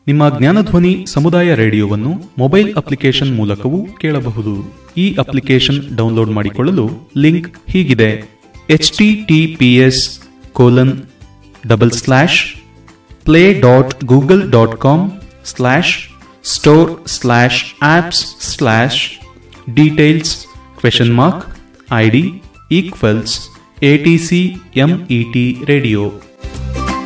ನಿಮ್ಮ ಜ್ಞಾನಧ್ವನಿ ಸಮುದಾಯ ರೇಡಿಯೋವನ್ನು mobile application ಮೂಲಕವೂ ಕೇಳಬಹುದು. ಈ ಅಪ್ಲಿಕೇಶನ್ ಡೌನ್ಲೋಡ್ ಮಾಡಿಕೊಳ್ಳಲು ಲಿಂಕ್ ಹೀಗಿದೆ: https://play.google.com/store/apps/details ?ID =ATCMET radio